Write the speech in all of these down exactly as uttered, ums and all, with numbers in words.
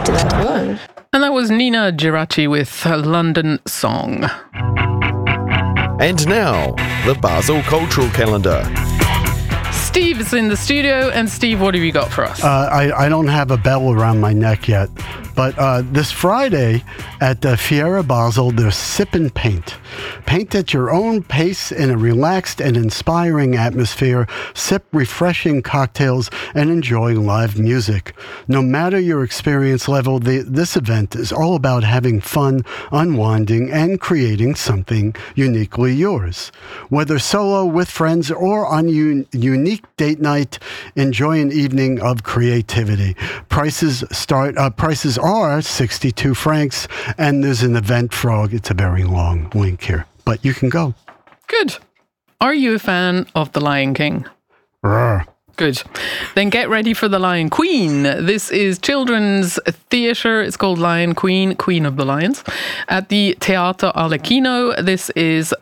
till att rör. And that was Nina Geraci with a London Song. And now, the Basel Cultural Calendar. Steve is in the studio, and Steve, what have you got for us? Uh, I, I don't have a bell around my neck yet, but uh, this Friday at the Fiera Basel, there's Sip and Paint. Paint at your own pace in a relaxed and inspiring atmosphere, sip refreshing cocktails, and enjoy live music. No matter your experience level, the, this event is all about having fun, unwinding, and creating something uniquely yours. Whether solo, with friends, or on un- unique date night, enjoy an evening of creativity. Prices start. Uh, prices are sixty-two francs, and there's an event frog. It's a very long link here, but you can go. Good. Are you a fan of The Lion King? Rawr. Good. Then get ready for The Lion Queen. This is children's theatre. It's called Lion Queen, Queen of the Lions, at the Teatro Arlecchino. This is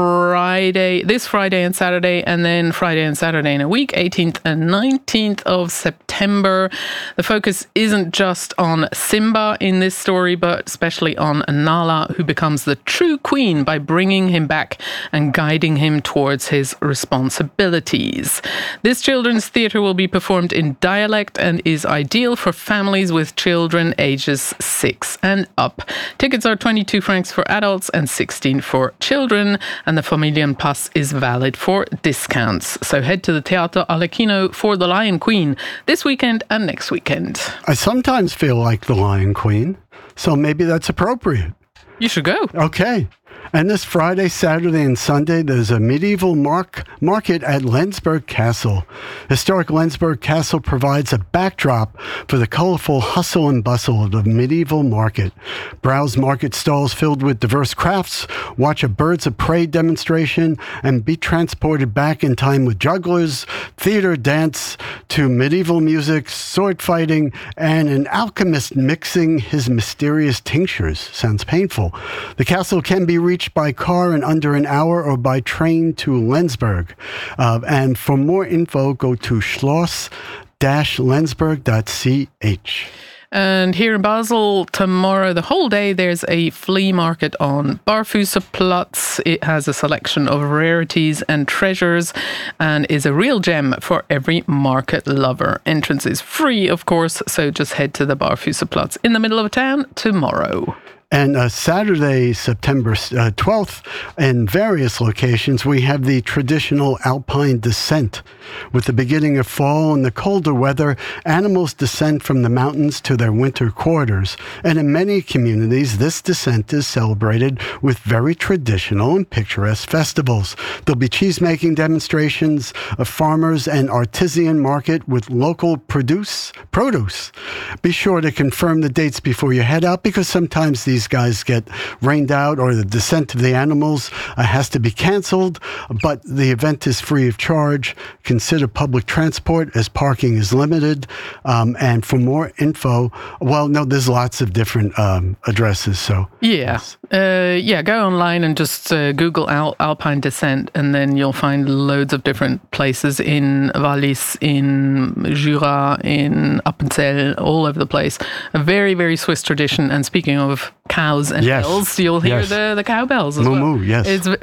Friday, this Friday and Saturday, and then Friday and Saturday in a week, eighteenth and nineteenth of September. The focus isn't just on Simba in this story, but especially on Nala, who becomes the true queen by bringing him back and guiding him towards his responsibilities. This children's theatre will be performed in dialect and is ideal for families with children ages six and up. Tickets are twenty-two francs for adults and sixteen for children, and the Familienpass is valid for discounts. So head to the Teatro Arlecchino for The Lion Queen this weekend and next weekend. I sometimes feel like the Lion Queen, so maybe that's appropriate. You should go. Okay. And this Friday, Saturday, and Sunday, there's a medieval mark- market at Lensburg Castle. Historic Lensburg Castle provides a backdrop for the colorful hustle and bustle of the medieval market. Browse market stalls filled with diverse crafts, watch a birds of prey demonstration, and be transported back in time with jugglers, theater, dance, to medieval music, sword fighting, and an alchemist mixing his mysterious tinctures. Sounds painful. The castle can be reached by car in under an hour or by train to Lensburg. Uh, and for more info, go to schloss dash lensburg dot c h. And here in Basel, tomorrow, the whole day, there's a flea market on Barfüsserplatz. It has a selection of rarities and treasures and is a real gem for every market lover. Entrance is free, of course, so just head to the Barfüsserplatz in the middle of town tomorrow. And uh, Saturday, September uh, twelfth, in various locations, we have the traditional alpine descent. With the beginning of fall and the colder weather, animals descend from the mountains to their winter quarters. And in many communities, this descent is celebrated with very traditional and picturesque festivals. There'll be cheese-making demonstrations, a farmers and artisan market with local produce, produce. Be sure to confirm the dates before you head out, because sometimes these guys get rained out or the descent of the animals uh, has to be canceled, but the event is free of charge. Consider public transport as parking is limited. Um, and for more info, well, no, there's lots of different um, addresses. So yeah, uh, yeah, go online and just uh, Google Al- Alpine Descent, and then you'll find loads of different places in Wallis, in Jura, in Appenzell, all over the place. A very, very Swiss tradition. And speaking of cows and yes. bells, you'll hear yes. the, the cowbells as moo well. Moo, yes. It's